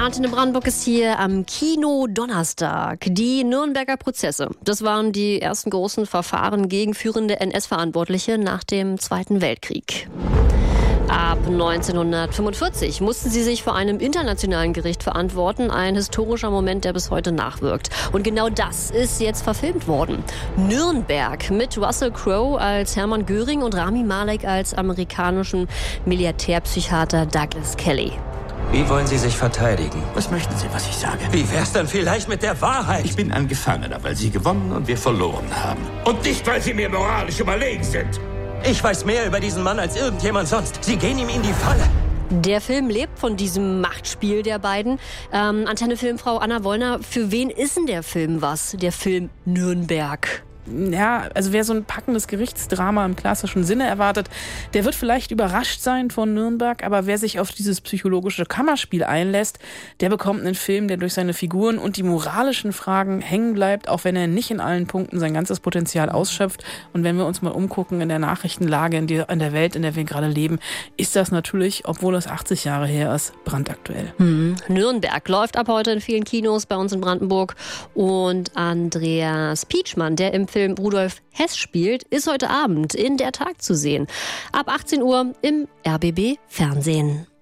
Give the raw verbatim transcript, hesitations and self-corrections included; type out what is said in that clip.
Antenne Brandenburg ist hier am Kino Donnerstag. Die Nürnberger Prozesse. Das waren die ersten großen Verfahren gegen führende N S-Verantwortliche nach dem Zweiten Weltkrieg. Ab neunzehnhundertfünfundvierzig mussten sie sich vor einem internationalen Gericht verantworten. Ein historischer Moment, der bis heute nachwirkt. Und genau das ist jetzt verfilmt worden. Nürnberg mit Russell Crowe als Hermann Göring und Rami Malek als amerikanischen Militärpsychiater Douglas Kelly. Wie wollen Sie sich verteidigen? Was möchten Sie, was ich sage? Wie wär's dann vielleicht mit der Wahrheit? Ich bin ein Gefangener, weil Sie gewonnen und wir verloren haben. Und nicht, weil Sie mir moralisch überlegen sind. Ich weiß mehr über diesen Mann als irgendjemand sonst. Sie gehen ihm in die Falle. Der Film lebt von diesem Machtspiel der beiden. Ähm, Antenne-Filmfrau Anna Wollner, für wen ist denn der Film was? Der Film Nürnberg? Ja, also wer so ein packendes Gerichtsdrama im klassischen Sinne erwartet, der wird vielleicht überrascht sein von Nürnberg, aber wer sich auf dieses psychologische Kammerspiel einlässt, der bekommt einen Film, der durch seine Figuren und die moralischen Fragen hängen bleibt, auch wenn er nicht in allen Punkten sein ganzes Potenzial ausschöpft. Und wenn wir uns mal umgucken in der Nachrichtenlage, in, die, in der Welt, in der wir gerade leben, ist das natürlich, obwohl es achtzig Jahre her ist, brandaktuell. Hm. Nürnberg läuft ab heute in vielen Kinos bei uns in Brandenburg. Und Andreas Pietschmann, der im Film Rudolf Hess spielt, ist heute Abend in Der Tag zu sehen. Ab achtzehn Uhr im R B B Fernsehen.